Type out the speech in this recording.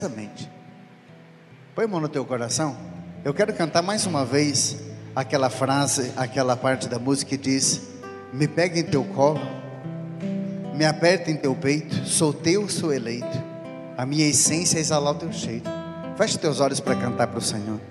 Exatamente. Põe a mão no teu coração. Eu quero cantar mais uma vez aquela frase, aquela parte da música que diz: me pega em teu colo, me aperta em teu peito, sou teu, sou eleito, a minha essência é exalar o teu cheiro. Feche teus olhos para cantar para o Senhor.